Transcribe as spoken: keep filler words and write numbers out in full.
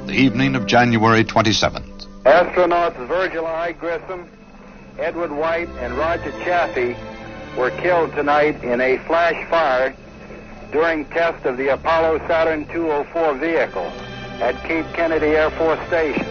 the evening of January twenty-seventh. Astronauts Virgil I. Grissom, Edward White, and Roger Chaffee were killed tonight in a flash fire during test of the Apollo Saturn two oh four vehicle at Cape Kennedy Air Force Station.